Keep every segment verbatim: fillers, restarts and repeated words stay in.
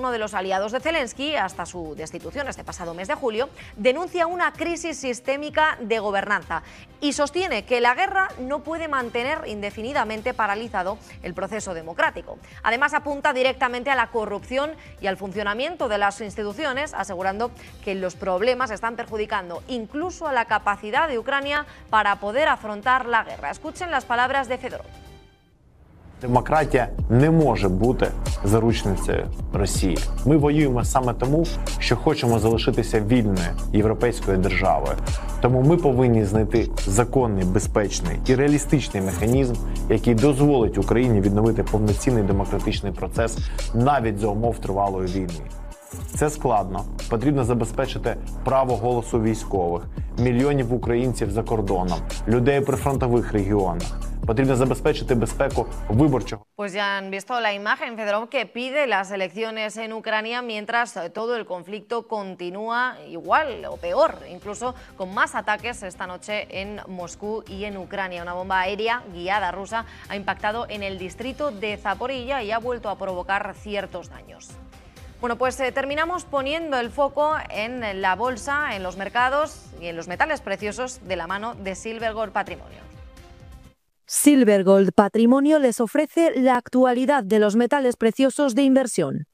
uno de los aliados de Zelensky, hasta su destitución este pasado mes de julio, denuncia una crisis sistémica de gobernanza y sostiene que la guerra no puede mantener indefinidamente paralizado el proceso democrático. Además, apunta directamente a la corrupción y al funcionamiento de las instituciones, asegurando que los problemas están perjudicando incluso a la capacidad de Ucrania para poder afrontar la guerra. Escuchen las palabras de Fedorov. Демократія не може бути заручницею Росії. Ми воюємо саме тому, що хочемо залишитися вільною європейською державою. Тому ми повинні знайти законний, безпечний і реалістичний механізм, який дозволить Україні відновити повноцінний демократичний процес навіть за умов тривалої війни. Це складно. Потрібно забезпечити право голосу військових, мільйонів українців за кордоном, людей у прифронтових регіонах. Потрібно забезпечити безпеку виборчого. Pues ya han visto la imagen, Fedorov, que pide las elecciones en Ucrania mientras todo el conflicto continúa igual o peor, incluso con más ataques esta noche en Moscú y en Ucrania. Una bomba aérea guiada rusa ha impactado en el distrito de Zaporilla y ha vuelto a provocar ciertos daños. Bueno, pues eh, terminamos poniendo el foco en la bolsa, en los mercados y en los metales preciosos de la mano de Silver Gold Patrimonio. Silver Gold Patrimonio les ofrece la actualidad de los metales preciosos de inversión.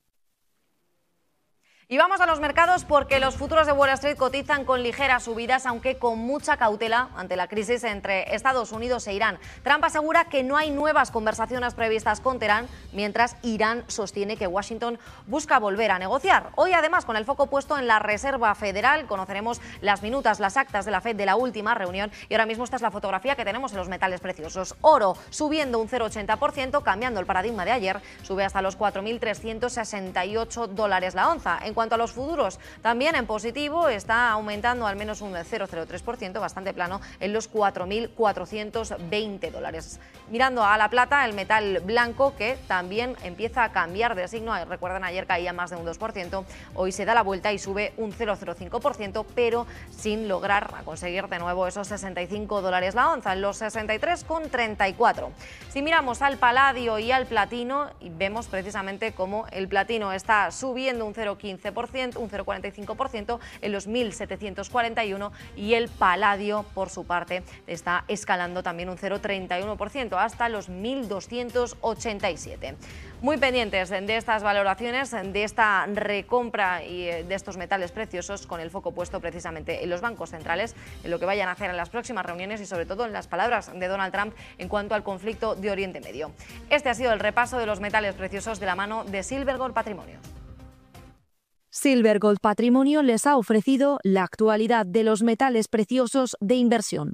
Y vamos a los mercados porque los futuros de Wall Street cotizan con ligeras subidas, aunque con mucha cautela ante la crisis entre Estados Unidos e Irán. Trump asegura que no hay nuevas conversaciones previstas con Teherán, mientras Irán sostiene que Washington busca volver a negociar. Hoy, además, con el foco puesto en la Reserva Federal, conoceremos las minutas, las actas de la Fed de la última reunión, y ahora mismo esta es la fotografía que tenemos en los metales preciosos. Oro subiendo un cero coma ochenta por ciento, cambiando el paradigma de ayer, sube hasta los cuatro mil trescientos sesenta y ocho dólares la onza. En En cuanto a los futuros, también en positivo, está aumentando al menos un cero coma cero tres por ciento, bastante plano, en los cuatro mil cuatrocientos veinte dólares. Mirando a la plata, el metal blanco, que también empieza a cambiar de signo. Recuerden, ayer caía más de un dos por ciento, hoy se da la vuelta y sube un cero coma cero cinco por ciento, pero sin lograr conseguir de nuevo esos sesenta y cinco dólares la onza, en los sesenta y tres coma treinta y cuatro. Si miramos al paladio y al platino, vemos precisamente cómo el platino está subiendo un cero coma quince por ciento, un cero coma cuarenta y cinco por ciento en los mil setecientos cuarenta y uno, y el paladio, por su parte, está escalando también un cero coma treinta y uno por ciento hasta los mil doscientos ochenta y siete. Muy pendientes de estas valoraciones, de esta recompra y de estos metales preciosos, con el foco puesto precisamente en los bancos centrales, en lo que vayan a hacer en las próximas reuniones y sobre todo en las palabras de Donald Trump en cuanto al conflicto de Oriente Medio. Este ha sido el repaso de los metales preciosos de la mano de Silver Gold Patrimonio. Silver Gold Patrimonio les ha ofrecido la actualidad de los metales preciosos de inversión.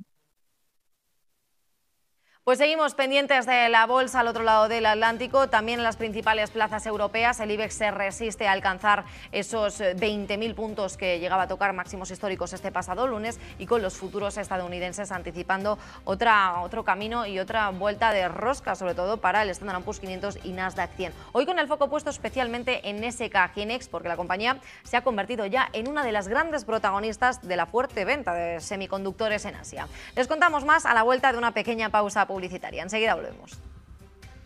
Pues seguimos pendientes de la bolsa al otro lado del Atlántico. También en las principales plazas europeas el IBEX se resiste a alcanzar esos veinte mil puntos que llegaba a tocar máximos históricos este pasado lunes, y con los futuros estadounidenses anticipando otra, otro camino y otra vuelta de rosca, sobre todo para el Standard and Poor's quinientos y Nasdaq cien. Hoy con el foco puesto especialmente en S K Hynix, porque la compañía se ha convertido ya en una de las grandes protagonistas de la fuerte venta de semiconductores en Asia. Les contamos más a la vuelta de una pequeña pausa publicitaria. Enseguida volvemos.